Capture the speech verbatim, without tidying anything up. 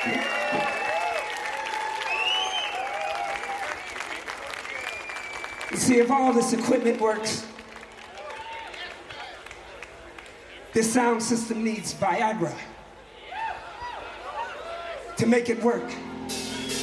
You see, if all this equipment works, this sound system needs Viagra to make it work.